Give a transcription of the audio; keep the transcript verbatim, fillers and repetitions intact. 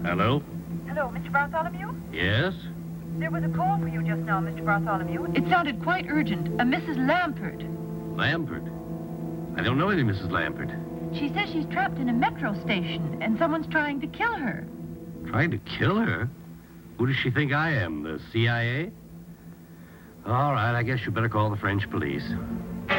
Hello? Hello, Mister Bartholomew? Yes? There was a call for you just now, Mister Bartholomew. It sounded quite urgent. A Missus Lampert. Lampert? I don't know any Missus Lampert. She says she's trapped in a metro station, and someone's trying to kill her. Trying to kill her? Who does she think I am, the C I A? All right, I guess you better call the French police.